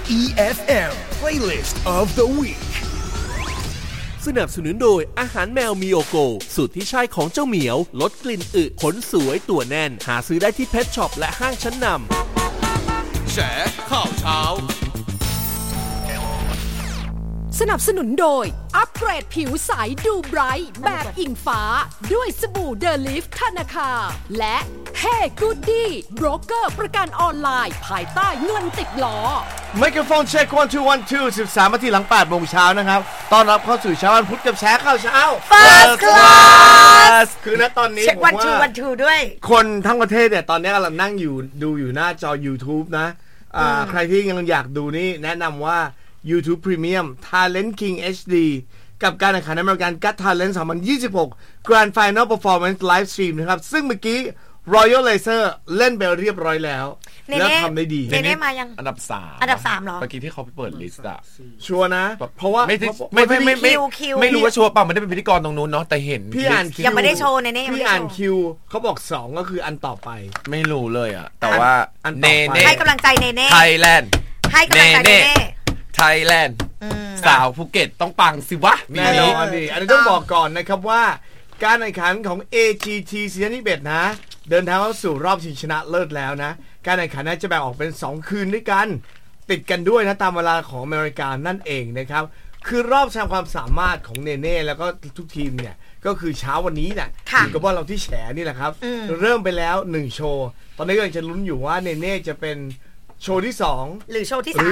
EFM Playlist of the Week สนับสนุนโดยอาหารแมวมิโอโกสูตรที่ใช่ของเจ้าเหมียวลดกลิ่นอึขนสวยตัวแน่นหาซื้อได้ที่เพทช็อปและห้างชั้นนำแฉข่าวเช้าสนับสนุนโดยอัปเกรดผิวใสดูไบรท์แบบอิงฟ้าด้วยสบู่เดลิฟธนาคารและเฮ้กูดดี้โบรกเกอร์ประกันออนไลน์ภายใต้เงินติดล้อไมโครโฟนเช็ค1 2 1 2 13นาทีหลัง8โมงเช้านะครับต้อนรับเข้าสู่เช้าวันพุธกับแชร์ข่าวเช้า First Class คือณตอนนี้เช็ควันทูด้วยคนทั้งประเทศเนี่ยตอนนี้กำลังนั่งดูอยู่หน้าจอ YouTube นะใครที่ยังอยากดูนี่แนะนำว่า YouTube Premium Talent King HD กับการแข่งขันอเมริกัน Got Talent 2026 Grand Final Performance Live Stream นะครับซึ่งเมื่อกี้ Royal Laser เล่นไปเรียบร้อยแล้วแล้วทำได้ดีเนเน่มายังอันดับ3เหรอเมื่อกี้ที่เขาไปเปิดลิสต์อะชัวร์นะเพราะว่าไม่รู้ว่าชัวร์เปล่ามันได้เป็นพิธีกรตรงนู้นเนาะแต่เห็นพี่อ่านคิวยังไม่ได้โชว์เนเน่พี่อ่านคิวเขาบอก2ก็คืออันต่อไปไม่รู้เลยอะแต่ว่าเนเน่ให้กำลังใจเนเน่ไทยแลนด์ให้กำลังใจเนเน่ไทยแลนด์สาวภูเก็ตต้องปังสิวะแน่นอนดิอันนี้ต้องบอกก่อนนะครับว่าการแข่งขันของ AGT ซีซั่นที่11นะเดินทางเข้าสู่รอบชิงชนะเลิศแล้วนะการแข่งขันนั้นจะแบ่งออกเป็น2คืนด้วยกันติดกันด้วยนะตามเวลาของอเมริกานั่นเองนะครับคือรอบแสดงความสามารถของเนเน่แล้วก็ทุกทีมเนี่ยก็คือเช้าวันนี้น่ะอยู่กับว่าเราที่แฉนี่แหละครับเริ่มไปแล้ว1โชว์ตอนนี้กำลังจะลุ้นอยู่ว่าเนเน่จะเป็นโชว์ที่2 หรือโชว์ที่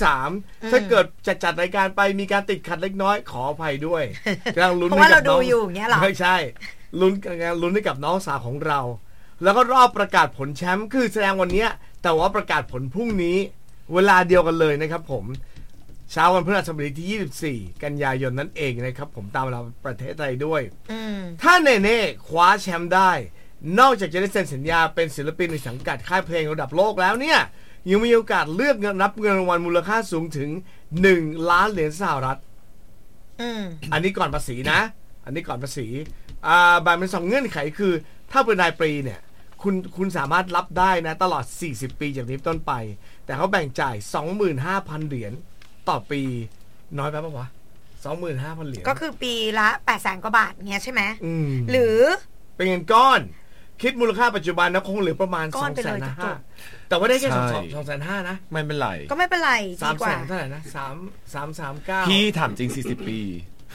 3ถ้าเกดจัดรายการไปมีการติดขัดเล็กน้อยขออภัยด้วยกำลังลุ้นเพราะว่าเราดูอยู่อย่างเงี้ยหรอไม่ใช่ลุ้นให้กับน้องสาวของเราแล้วก็รอบประกาศผลแชมป์คือแสดงวันนี้แต่ว่าประกาศผลพรุ่งนี้เวลาเดียวกันเลยนะครับผมเช้าวันพฤหัสบดีที่24กันยายนนั่นเองนะครับผมตามเวลาประเทศไทยด้วยถ้าเนเน่คว้าแชมป์ได้นอกจากจะได้เซ็นสัญญาเป็นศิลปินในสังกัดค่ายเพลงระดับโลกแล้วเนี่ยยังมีโอกาสเลือกรับเงินรางวัลมูลค่าสูงถึง1 ล้านเหรียญสหรัฐอันนี้ก่อนภาษีนะอันนี้ก่อนภาษีแบ่งเป็น2เงื่อนไขคือถ้าเป็นรายปีเนี่ยคุณสามารถรับได้นะตลอด40ปีจากนี้ต้นไปแต่เขาแบ่งจ่าย 25,000 เหรียญต่อปีน้อยไปป่ะวะ 25,000 เหรียญก็คือปีละ800,000 กว่าบาทเงี้ยใช่ไหมหรือเป็นเงินก้อนคิดมูลค่าปัจจุบันนะคงเหลือประมาณ 250,000 แต่ว่าได้แค่ 250,000 นะไม่เป็นไรก็ไม่เป็นไร 300,000 เท่าไหร่นะ339 พี่ถามจริง40 ปี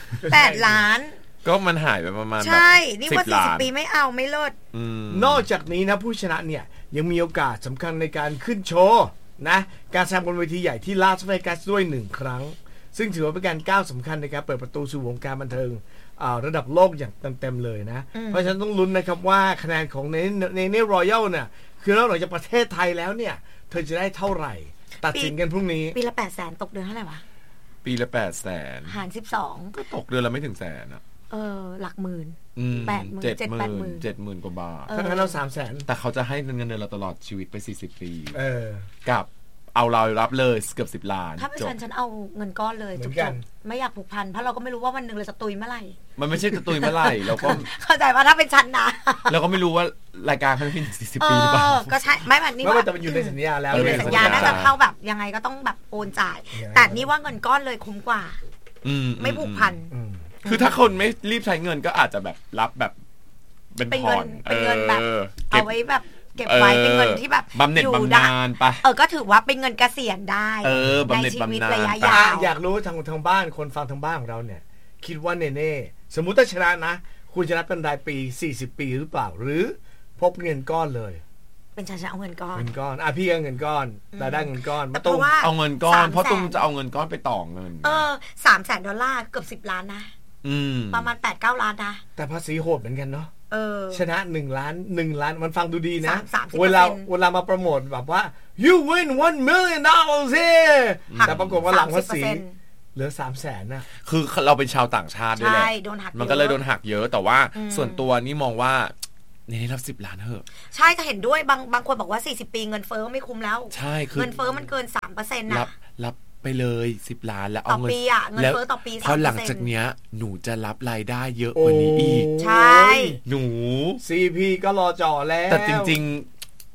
8 ล้านก็มันหายไปประมาณใช่นี่ว่า40 ปีไม่เอาไม่เลิศนอกจากนี้นะผู้ชนะเนี่ยยังมีโอกาสสำคัญในการขึ้นโชว์นะการแสดงบนเวทีใหญ่ที่ลาสเวกัสด้วย1ครั้งซึ่งถือว่าเป็นการก้าวสำคัญในการเปิดประตูสู่วงการบันเทิงระดับโลกอย่างเต็มเลยนะเพราะฉะนั้นต้องลุ้นนะครับว่าคะแนนของเนรอยัลเนี่ยคือนอกจากประเทศไทยแล้วเนี่ยเธอจะได้เท่าไหร่ตัดสินกันพรุ่งนี้ปีละ800,000ตกเดือนเท่าไหร่วะปีละ800,000 หาร12 ก็ตกเดือนละไม่ถึงแสนอะหลักหมื่น 70,000 70,000 กว่าบาทถ้างั้นเรา300,000 แต่เขาจะให้เงินเดือนเราตลอดชีวิตไป40 ปีกับเอาเรารับเลยเกือบ10 ล้านถ้าเป็นฉันเอาเงินก้อนเลยจบไม่อยากผูกพันเพราะเราก็ไม่รู้ว่าวันนึงเราจะตุยเมื่อไหร่มันไม่ใช่จะตุยเมื่อไหร่เราก็เข้าใจว่าถ้าเป็นฉันนะเราก็ไม่รู้ว่ารายการเขาเป็น40 ปีหรือเปล่าก็ใช่ไม่แบบนี้ว่าแต่มันอยู่ในสัญญาแล้วในสัญญาน่าจะเข้าแบบยังไงก็ต้องแบบโอนจ่ายแต่นี่ว่าเงินก้อนเลยคุ้มกว่าไม่ผูกพันคือถ้าคนไม่รีบใช้เงินก็อาจจะแบบรับแบบเป็นผ่อนเป็นเงินแบบเอาไว้แบบเก็บไว้เป็นเงินที่แบบบำเหน็จบำนาญปะก็ถือว่าเป็นเงินเกษียณได้ในชีวิตระยะยาวอยากรู้ทางบ้านคนฟังทางบ้านของเราเนี่ยคิดว่าเน่สมมุติถ้าชนะนะคุณจะนับเป็นรายปี40 ปีหรือเปล่าหรือพบเงินก้อนเลยเป็นฉันจะเอาเงินก้อนพี่เอาเงินก้อนได้เงินก้อนมาตุ้มเอาเงินก้อนเพราะตุ้มจะเอาเงินก้อนไปต่อเงิน $300,000เกือบ10 ล้านนะประมาณ 8-9 ล้านนะแต่ภาษีโหดเหมือนกันเนาะชนะ1 ล้านมันฟังดูดีนะเวลามาโปรโมทแบบว่า you win $1 million แต่ปรากฏว่าหลังภาษีเหลือ300,000นะคือเราเป็นชาวต่างชาติด้วยแหละมันก็เลยโดนหักเยอะแต่ว่าส่วนตัวนี่มองว่านี่รับ10 ล้านเถอะใช่ถ้าเห็นด้วยบางคนบอกว่า40 ปีเงินเฟ้อไม่คุ้มแล้วใช่คือเงินเฟ้อมันเกิน 3% นะรับไปเลย10 ล้านแล้วเอาเงินเฟ้อต่อปีพอหลังจากเนี้ยหนูจะรับรายได้เยอะกว่านี้อีกใช่หนู CP ก็รอจ่อแล้วแต่จริงๆ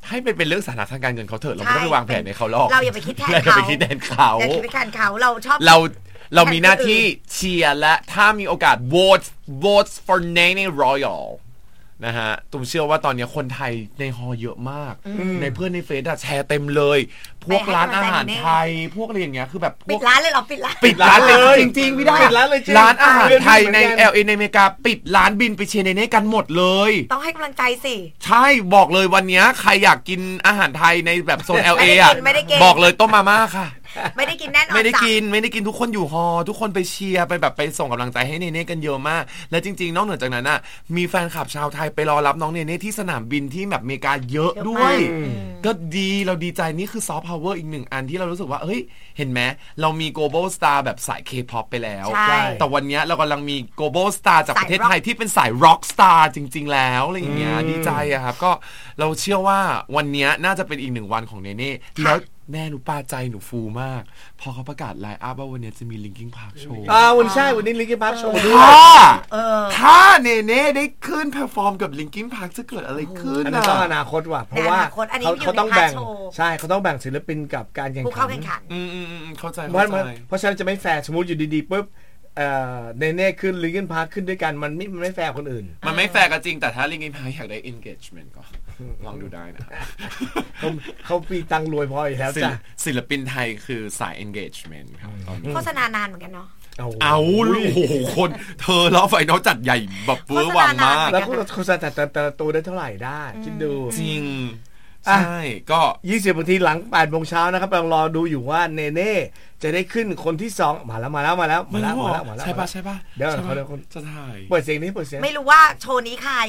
ให้เป็นเรื่องสถานะทางการเงินเขาเถอะเราไม่ต้องไปวางแผนในเขาหรอกเราอย่าไปคิดแทนเขาอย่าไปคิดแทนเขาเราชอบเรามีหน้าที่เชียร์และถ้ามีโอกาส vote for Nene Royal นะฮะตุ้มเชื่อว่าตอนนี้คนไทยในฮอเยอะมากในเพื่อนในเฟซแชร์เต็มเลยพวกร้านอาหารไทยพวกอะไรอย่างเงี้ยคือแบบปิดร้านเลยหรอปิดร้านเลยจริงๆไม่ได้ปิดร้านเลยร้านอาหารไทยใน LA ในอเมริกาปิดร้านบินไปเชียร์เนเน่กันหมดเลยต้องให้กำลังใจสิใช่บอกเลยวันนี้ใครอยากกินอาหารไทยในแบบโซน LA อ่ะบอกเลยต้มมาม่าค่ะไม่ได้กินแน่นอนไม่ได้กินทุกคนอยู่ฮอทุกคนไปเชียร์ไปแบบไปส่งกำลังใจให้เนเน่กันเยอะมากและจริงๆนอกเหนือจากนั้นน่ะมีแฟนคลับชาวไทยไปรอรับน้องเนเน่ที่สนามบินที่แบบอเมริกาเยอะด้วยก็ดีเราดีใจนี่คือซอฟต์พาวเวอร์อีกหนึ่งอันที่เรารู้สึกว่าเฮ้ยเห็นไหมเรามี global star แบบสาย K-pop ไปแล้วแต่วันนี้เรากำลังมี global star จากประเทศไทยที่เป็นสาย rock star จริงๆแล้วอะไรอย่างเงี้ยดีใจอะครับก็เราเชื่อว่าวันนี้น่าจะเป็นอีกหนึ่งวันของเนเน่แล้วแม่หนูปาใจหนูฟูมากพอเขาประกาศไลน์อัพว่าวันนี้จะมี Linkin Park Show วันใช่วันนี้ Linkin Park Show ด้วยถ้าเนเน่ได้ขึ้นเพอร์ฟอร์มกับ Linkin Park จะเกิดอะไรขึ้นอันนั้นต้องอนาคตว่ะเพราะว่าเขาต้องแบ่งใช่เขาต้องแบ่งศิลปินกับการแข่งขันเข้าใจเพราะฉะนั้นจะไม่แฟร์สมมุติอยู่ดีๆปุ๊บเนเน่ขึ้น Linkin Park ขึ้นด้วยกันมันไม่แฟร์คนอื่นมันไม่แฟร์ก็จริงแต่ถ้า Linkin Park อยากได้ engagement ก็ลองดูได้นะเขาปีตังรวยพออยู่แล้วจ้ะศิลปินไทยคือสาย engagement ครับโฆษณานานเหมือนกันเนาะเอาโอ้โหคนเธอแล้วไฟน้องจัดใหญ่แบบเวอร์วังมากแล้วโฆษณาแต่ละตัวได้เท่าไหร่ได้คิดดูจริงใช่ก็ 20 นาทีหลัง 8 โมงเช้านะครับกำลังรอดูอยู่ว่าเนเน่จะได้ขึ้นคนที่2มาแล้วใช่ป่ะเดี๋ยวเขาจะถ่ายเปิดเสียงนี้เปิดเสียงไม่รู้ว่าโชว์นี้ใคร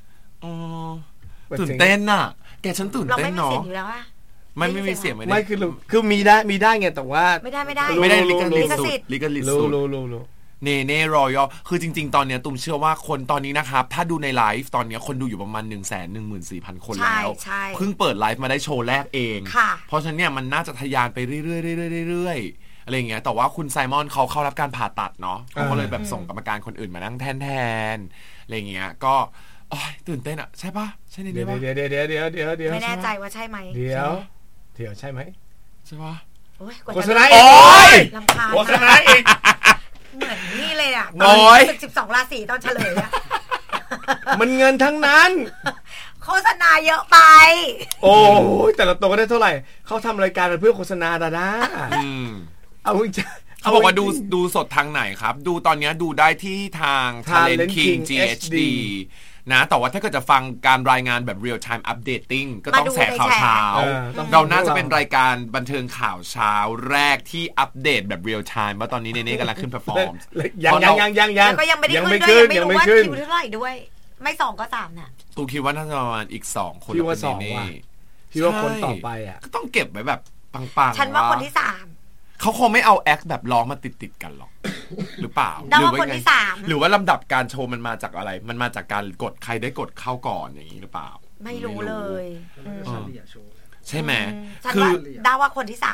ตื่นเต้นน่ะแกฉันตื่นเต้นเนาะเราไม่มีเสียงอยู่แล้วอะไม่มีเสียงไม่คือมีได้ไงแต่ว่าไม่ได้ลิขสิทธิ์สุดเนเน่รอยัลคือจริงๆตอนนี้ตุ้มเชื่อว่าคนตอนนี้นะครับถ้าดูในไลฟ์ตอนนี้คนดูอยู่ประมาณ 114,000 คนแล้วเพิ่งเปิดไลฟ์มาได้โชว์แรกเองเพราะฉะนั้นเนี่ยมันน่าจะทะยานไปเรื่อยๆอะไรอย่างเงี้ยแต่ว่าคุณไซมอนเขาเข้ารับการผ่าตัดเนาะเขาก็เลยแบบส่งกรรมการคนอื่นมานั่งแทนอะไรอย่างเงี้ยก็ตื่นเต้นอ่ะใช่ปะใช่เนเน่ปะเดี๋ยวไม่แน่ใจว่าใช่ไหมเดี๋ยวใช่ไหมใช่ปะโฆษณาอีกโฆษณาอีกเหมือนนี่เลยอ่ะ12 ราศีตอนเฉลยอ่ะมันเงินทั้งนั้นโฆษณาเยอะไปโอ้ยแต่ละตัวก็ได้เท่าไหร่เขาทำรายการเพื่อโฆษณาดาเอาเขาบอกว่าดูสดทางไหนครับดูตอนนี้ดูได้ที่ทาง Talent King GHD นะแต่ว่าถ้าเกิดจะฟังการรายงานแบบ real time updating ก็ต้องแสข่าวเช้าเราน่าจะเป็นรายการบันเทิงข่าวเช้าแรกที่อัปเดตแบบ real time ว่าตอนนี้เนเน่กำลังขึ้น perform ยังแล้วก็ยังไม่ได้ขึ้นด้วยยังไม่รู้ว่าคิวเท่าไหร่ด้วยไม่2ก็3น่ะตูคิดว่าน่าจะประมาณอีก2คนพี่ว่า2ว่ะพี่ว่าคนต่อไปอ่ะก็ต้องเก็บไว้แบบปังๆฉันว่าคนที่3 เขาคงไม่เอาแอคแบบร้องมาติดกันหรอกหรือเปล่าหรือว่าคนที่3 หรือว่าลำดับการโชว์มันมาจากอะไรมันมาจากการกดใครได้กดเข้าก่อนอย่างนี้หรือเปล่าไม่รู้เลยใช่ไหมคือดาว่าคนที่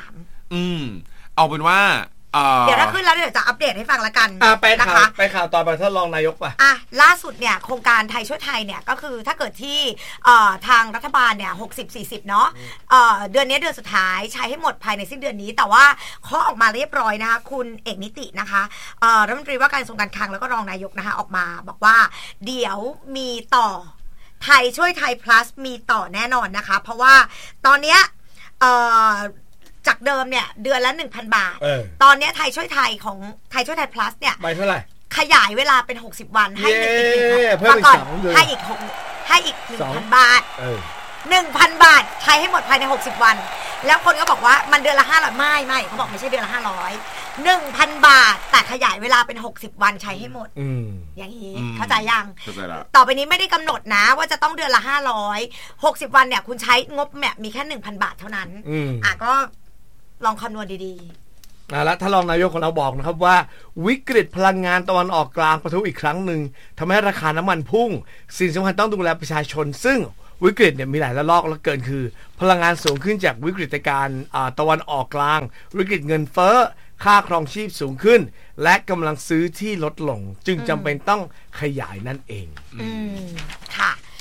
3เอาเป็นว่าเดี๋ยวถ้าขึ้นแล้วเดี๋ยวจะอัปเดตให้ฟังละกันนะคะไปข่าวต่อไปท่านรองนายกป่ะล่าสุดเนี่ยโครงการไทยช่วยไทยเนี่ยก็คือถ้าเกิดที่ทางรัฐบาลเนี่ย60-40เนาะเดือนนี้เดือนสุดท้ายใช้ให้หมดภายในสิ้นเดือนนี้แต่ว่าข้อออกมาเรียบร้อยนะคะคุณเอกนิตินะคะรัฐมนตรีว่าการกระทรวงการคลังแล้วก็รองนายกนะคะออกมาบอกว่าเดี๋ยวมีต่อไทยช่วยไทย plus มีต่อแน่นอนนะคะเพราะว่าตอนเนี้ยจากเดิมเนี่ยเดือนละ 1,000 บาทตอนนี้ไทยช่วยไทยของไทยช่วยไทย plus เนี่ยไปเท่าไหร่ขยายเวลาเป็น60วันให้อีกให้อีก 1,000 บาท1,000 บาทใช้ให้หมดภายใน60วันแล้วคนก็บอกว่ามันเดือนละ500ไม่เขาบอกไม่ใช่เดือนละ500 1,000 บาทแต่ขยายเวลาเป็น60วันใช้ให้หมดอย่างนี้เข้าใจยังต่อไปนี้ไม่ได้กำหนดนะว่าจะต้องเดือนละ500 60วันเนี่ยคุณใช้งบเนี่ยมีแค่ 1,000 บาทเท่านั้นก็ลองคำนวณดีๆแล้วถ้ารองนายกของเราบอกนะครับว่าวิกฤตพลังงานตะวันออกกลางปะทุอีกครั้งหนึ่งทำให้ราคาน้ำมันพุ่งสิ่งสำคัญต้องดูแลประชาชนซึ่งวิกฤตเนี่ยมีหลายระลอกแล้วเกินคือพลังงานสูงขึ้นจากวิกฤตการณ์ตะวันออกกลางวิกฤตเงินเฟ้อค่าครองชีพสูงขึ้นและกำลังซื้อที่ลดลงจึงจำเป็นต้องขยายนั่นเองค่ะ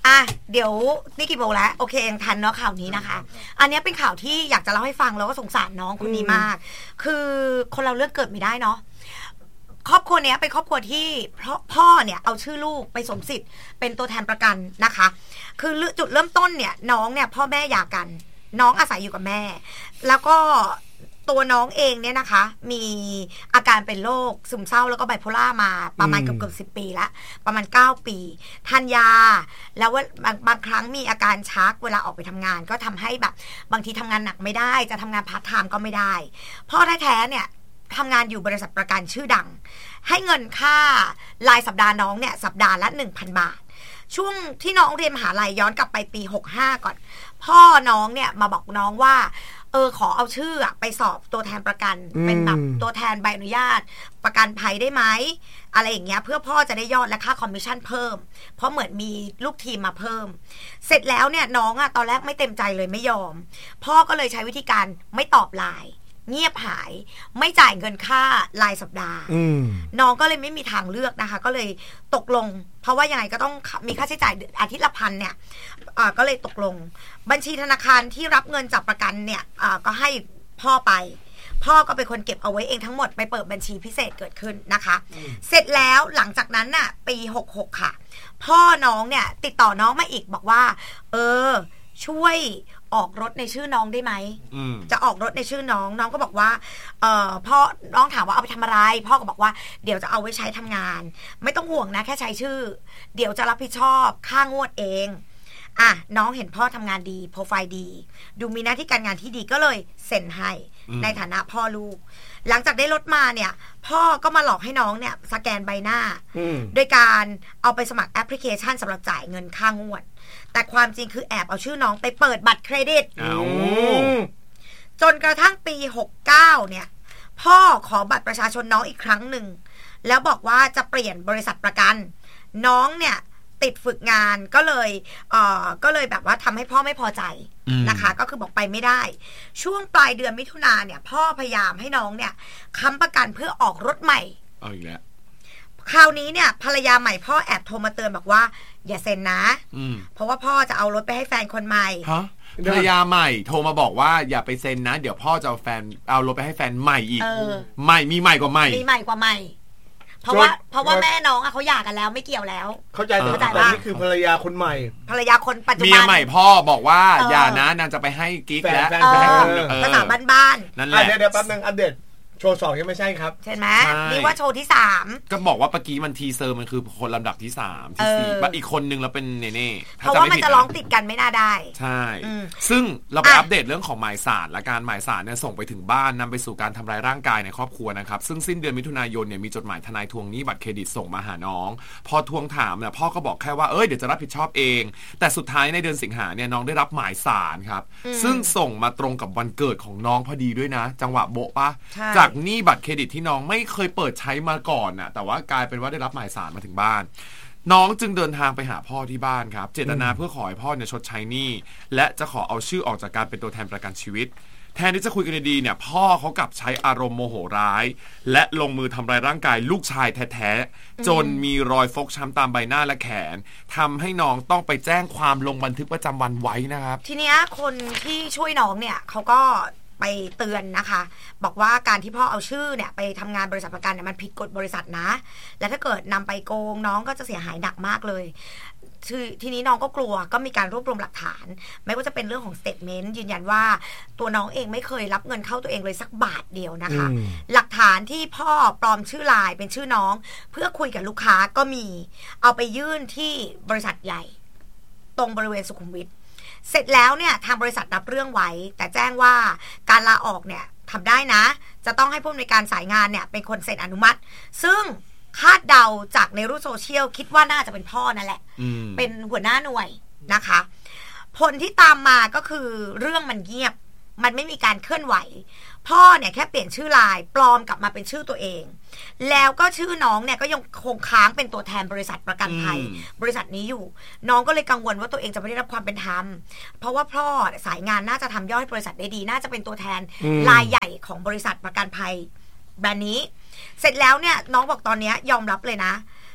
อ่ะเดี๋ยวนี่กี่โมงแล้วโอเคยังทันเนาะข่าวนี้นะคะอันนี้เป็นข่าวที่อยากจะเล่าให้ฟังแล้วก็สงสารน้องคนนี้มากคือคนเราเลือกเกิดไม่ได้เนาะครอบครัวเนี้ยเป็นครอบครัวที่พ่อเนี่ยเอาชื่อลูกไปสมสิทธิ์เป็นตัวแทนประกันนะคะคือจุดเริ่มต้นเนี่ยน้องเนี่ยพ่อแม่หย่ากันน้องอาศัยอยู่กับแม่แล้วก็ตัวน้องเองเนี่ยนะคะมีอาการเป็นโรคซึมเศร้าแล้วก็ไบโพล่ามาประมาณเกือบ10 ปีละประมาณ9 ปีทานยาแล้วบางครั้งมีอาการชักเวลาออกไปทำงานก็ทำให้แบบบางทีทำงานหนักไม่ได้จะทำงานพาร์ทไทม์ก็ไม่ได้พ่อแท้ๆเนี่ยทำงานอยู่บริษัทประกันชื่อดังให้เงินค่ารายสัปดาห์น้องเนี่ยสัปดาห์ละ 1,000 บาทช่วงที่น้องเรียนมหาลัยย้อนกลับไปปี65ก่อนพ่อน้องเนี่ยมาบอกน้องว่าขอเอาชื่อไปสอบตัวแทนประกันเป็นแบบตัวแทนใบอนุญาตประกันภัยได้ไหมอะไรอย่างเงี้ยเพื่อพ่อจะได้ยอดและค่าคอมมิชชั่นเพิ่มเพราะเหมือนมีลูกทีมมาเพิ่มเสร็จแล้วเนี่ยน้องตอนแรกไม่เต็มใจเลยไม่ยอมพ่อก็เลยใช้วิธีการไม่ตอบไลน์เงียบหายไม่จ่ายเงินค่ารายสัปดาห์น้องก็เลยไม่มีทางเลือกนะคะก็เลยตกลงเพราะว่ายังไงก็ต้องมีค่าใช้จ่ายอาทิตย์ละ1,000เนี่ยก็เลยตกลงบัญชีธนาคารที่รับเงินจากประกันเนี่ยก็ให้พ่อไปพ่อก็เป็นคนเก็บเอาไว้เองทั้งหมดไปเปิดบัญชีพิเศษเกิดขึ้นนะคะเสร็จแล้วหลังจากนั้นน่ะปี66ค่ะพ่อน้องเนี่ยติดต่อน้องมาอีกบอกว่าช่วยออกรถในชื่อน้องได้ไหมจะออกรถในชื่อน้องก็บอกว่าพ่อน้องถามว่าเอาไปทำอะไรพ่อก็บอกว่าเดี๋ยวจะเอาไว้ใช้ทำงานไม่ต้องห่วงนะแค่ใช้ชื่อเดี๋ยวจะรับผิดชอบค่างวดเองน้องเห็นพ่อทำงานดีโปรไฟล์ดีดูมีหน้าที่การงานที่ดีก็เลยเซ็นให้ในฐานะพ่อลูกหลังจากได้รถมาเนี่ยพ่อก็มาหลอกให้น้องเนี่ยสแกนใบหน้าโดยการเอาไปสมัครแอปพลิเคชันสำหรับจ่ายเงินค่างวดแต่ความจริงคือแอบเอาชื่อน้องไปเปิดบัตรเครดิตจนกระทั่งปี69เนี่ยพ่อขอบัตรประชาชนน้องอีกครั้งหนึ่งแล้วบอกว่าจะเปลี่ยนบริษัทประกันน้องเนี่ยติดฝึกงานก็เลยแบบว่าทำให้พ่อไม่พอใจนะคะก็คือบอกไปไม่ได้ช่วงปลายเดือนมิถุนาเนี่ยพ่อพยายามให้น้องเนี่ยค้ำประกันเพื่อออกรถใหม่เอาอีกแล้วคราวนี้เนี่ยภรรยาใหม่พ่อแอบโทรมาเตือนบอกว่าอย่าเซ็นนะเพราะว่าพ่อจะเอารถไปให้แฟนคนใหม่ภรรยาใหม่โทรมาบอกว่าอย่าไปเซ็นนะเดี๋ยวพ่อจะเอารถไปให้แฟนใหม่อีกใหม่มีใหม่กว่าใหม่มีใหม่กว่าใหม่เพราะว่าแม่น้องเขาหย่ากันแล้วไม่เกี่ยวแล้วเข้าใจแต่นี่คือภรรยาคนใหม่ภรรยาคนปัจจุบันเมียใหม่พ่อบอกว่าอย่านะนางจะไปให้กิ๊กแล้วภาษาบ้านๆนั่นแหละเดี๋ยวแป๊บนึงอัปเดตโชว์2ยังไม่ใช่ครับใช่ไหมนี่ว่าโชว์ที่3 ก็บอกว่าเมื่อกี้มันทีเซอร์มันคือคนลำดับที่3ที่4บัดอีกคนนึงแล้วเป็นเนเน่เพราะว่ามันจะร้องติดกันไม่น่าได้ใช่ซึ่งเราไปอัปเดตเรื่องของหมายสารและการหมายสารเนี่ยส่งไปถึงบ้านนำไปสู่การทำร้ายร่างกายในครอบครัวนะครับซึ่งสิ้นเดือนมิถุนายนเนี่ยมีจดหมายทนายทวงหนี้บัตรเครดิตส่งมาหาน้องพอทวงถามเนี่ยพ่อก็บอกแค่ว่าเดี๋ยวจะรับผิดชอบเองแต่สุดท้ายในเดือนสิงหาเนี่ยน้องได้รับหมายสารครับซึ่งส่งมาตรงกับวันเกิดของน้องพอดีด้วยนะจังหวะโบ๊ะปะจากหนี้บัตรเครดิตที่น้องไม่เคยเปิดใช้มาก่อนน่ะแต่ว่ากลายเป็นว่าได้รับหมายสารมาถึงบ้านน้องจึงเดินทางไปหาพ่อที่บ้านครับเจตนาเพื่อขอให้พ่อเนี่ยชดใช้หนี้และจะขอเอาชื่อออกจากการเป็นตัวแทนประกันชีวิตแทนที่จะคุยกันดีๆเนี่ยพ่อเขากลับใช้อารมณ์โมโหร้ายและลงมือทำร้ายร่างกายลูกชายแท้ๆจนมีรอยฟกช้ำตามใบหน้าและแขนทำให้น้องต้องไปแจ้งความลงบันทึกประจำวันไว้นะครับทีเนี้ยคนที่ช่วยน้องเนี่ยเขาก็ไปเตือนนะคะบอกว่าการที่พ่อเอาชื่อเนี่ยไปทำงานบริษัทประกันเนี่ยมันผิดกฎบริษัทนะและถ้าเกิดนำไปโกงน้องก็จะเสียหายหนักมากเลยทีนี้น้องก็กลัวก็มีการรวบรวมหลักฐานไม่ว่าจะเป็นเรื่องของสเตทเมนต์ยืนยันว่าตัวน้องเองไม่เคยรับเงินเข้าตัวเองเลยสักบาทเดียวนะคะหลักฐานที่พ่อปลอมชื่อไลน์เป็นชื่อน้องเพื่อคุยกับลูกค้าก็มีเอาไปยื่นที่บริษัทใหญ่ตรงบริเวณสุขุมวิทเสร็จแล้วเนี่ยทางบริษัทรับเรื่องไว้แต่แจ้งว่าการลาออกเนี่ยทำได้นะจะต้องให้ผู้อำนวยการสายงานเนี่ยเป็นคนเซ็นอนุมัติซึ่งคาดเดาจากในรูปโซเชียลคิดว่าน่าจะเป็นพ่อนั่นแหละเป็นหัวหน้าหน่วยนะคะผลที่ตามมาก็คือเรื่องมันเงียบมันไม่มีการเคลื่อนไหวพ่อเนี่ยแค่เปลี่ยนชื่อไลน์ปลอมกลับมาเป็นชื่อตัวเองแล้วก็ชื่อน้องเนี่ยก็ยังคงค้างเป็นตัวแทนบริษัทประกันภัยบริษัทนี้อยู่น้องก็เลยกังวลว่าตัวเองจะไม่ได้รับความเป็นธรรมเพราะว่าพ่อสายงานน่าจะทำยอดให้บริษัทได้ดีน่าจะเป็นตัวแทนรายใหญ่ของบริษัทประกันภัยแบรนด์นี้เสร็จแล้วเนี่ยน้องบอกตอนนี้ยอมรับเลยนะ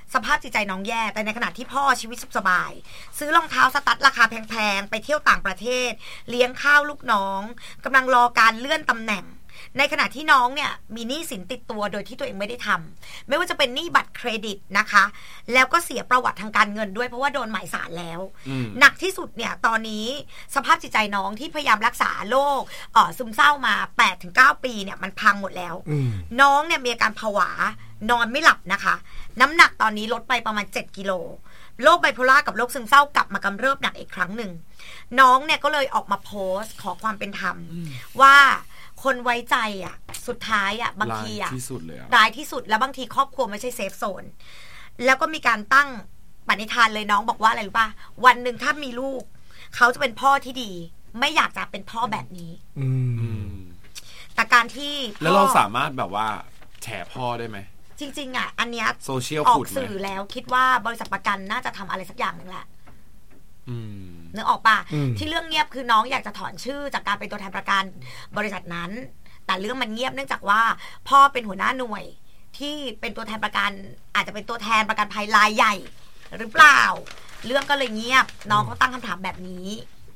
สภาพจิตใจน้องแย่แต่ในขณะที่พ่อชีวิตสุขสบายซื้อรองเท้าสตั๊ดราคาแพงๆไปเที่ยวต่างประเทศเลี้ยงข้าวลูกน้องกำลังรอการเลื่อนตำแหน่งในขณะที่น้องเนี่ยมีหนี้สินติดตัวโดยที่ตัวเองไม่ได้ทำไม่ว่าจะเป็นหนี้บัตรเครดิตนะคะแล้วก็เสียประวัติทางการเงินด้วยเพราะว่าโดนหมายสารแล้วหนักที่สุดเนี่ยตอนนี้สภาพจิตใจน้องที่พยายามรักษาโรคซึมเศร้ามา 8-9 ปีเนี่ยมันพังหมดแล้วน้องเนี่ยมีอาการผวานอนไม่หลับนะคะน้ำหนักตอนนี้ลดไปประมาณ7 กิโลโรคไบโพล่ากับโรคซึมเศร้ากลับมากำเริบหนักอีกครั้งหนึ่งน้องเนี่ยก็เลยออกมาโพสต์ขอความเป็นธรรมว่าคนไว้ใจอ่ะสุดท้ายอ่ะบางทีอ่ะร้ายที่สุดแล้วบางทีครอบครัวไม่ใช่เซฟโซนแล้วก็มีการตั้งปณิธานเลยน้องบอกว่าอะไรรู้ป่ะวันหนึ่งถ้ามีลูกเขาจะเป็นพ่อที่ดีไม่อยากจะเป็นพ่อแบบนี้แต่การที่แล้วเราสามารถแบบว่าแฉพ่อได้ไหมจริงๆอ่ะอันเนี้ยโซเชียลออกสื่อแล้วคิดว่าบริษัทประกันน่าจะทำอะไรสักอย่างนึงแหละนึกออกป่ะที่เรื่องเงียบคือน้องอยากจะถอนชื่อจากการเป็นตัวแทนประกันบริษัทนั้นแต่เรื่องมันเงียบเนื่องจากว่าพ่อเป็นหัวหน้าหน่วยที่เป็นตัวแทนประกันอาจจะเป็นตัวแทนประกันภัยรายใหญ่หรือเปล่าเรื่องก็เลยเงียบน้องเขาตั้งคำถามแบบนี้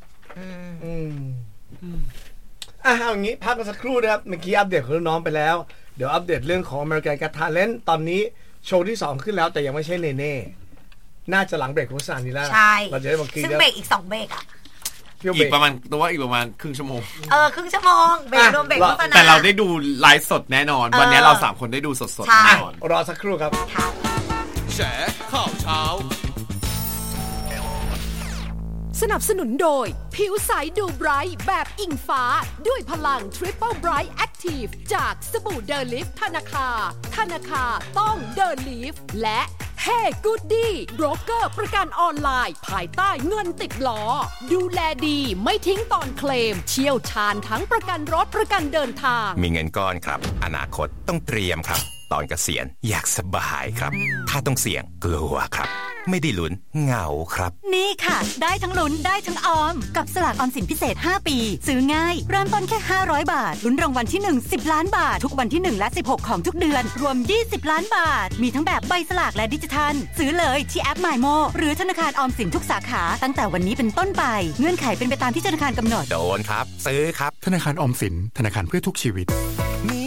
เอาอย่างนี้พักกันสักครู่นะครับเมื่อกี้อัปเดตของน้องไปแล้วเดี๋ยวอัปเดตเรื่องของ American Got Talent ตอนนี้โชว์ที่2ขึ้นแล้วแต่ยังไม่ใช่เนเน่น่าจะหลังเบรกโฆษณานี้แล้วใช่เราจะได้บอกซึ่งเบรกอีก2เบรกอ่ะอีกประมาณตัวอีกประมาณครึ่งชั่วโมงครึ่งชั่วโมงเบรกรวมเบรกโฆษณาแต่เราได้ดูไลฟ์สดแน่นอนวันนี้เรา3คนได้ดูสดๆแน่นอนรอสักครู่ครับแฉข่าวเช้าสนับสนุนโดยผิวใสดูไบรท์แบบอิงฟ้าด้วยพลัง Triple Bright Active จากสบู่เดอลิฟธนาคารต้องเดอลิฟและHey Goody โบรกเกอร์ประกันออนไลน์ภายใต้เงินติดล้อดูแลดีไม่ทิ้งตอนเคลมเชี่ยวชาญทั้งประกันรถประกันเดินทางมีเงินก้อนครับอนาคตต้องเตรียมครับตอนเกษียณอยากสบายครับถ้าต้องเสี่ยงกลัวครับไม่ได้ลุ้นเหงาครับนี่ค่ะได้ทั้งลุ้นได้ทั้งออมกับสลากออมสินพิเศษ5ปีซื้อง่ายเริ่มต้นแค่500บาทลุ้นรางวัลที่1 10ล้านบาททุกวันที่1และ16ของทุกเดือนรวม20ล้านบาทมีทั้งแบบใบสลากและดิจิทัลซื้อเลยที่แอป MyMo หรือธนาคารออมสินทุกสาขาตั้งแต่วันนี้เป็นต้นไปเงื่อนไขเป็นไปตามที่ธนาคารกำหนดโดนครับซื้อครับธนาคารออมสินธนาคารเพื่อทุกชีวิต